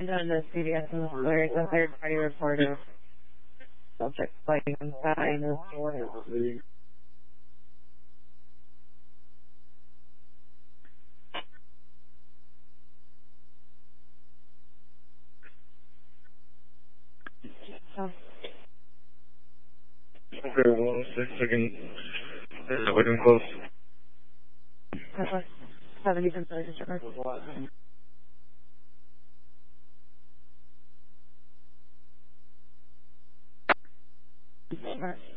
And on the CBS, there's a third-party report of subjects fighting inside the store. Okay, 1 second. We're doing close. 70 from Sergeant Sugar. Alright.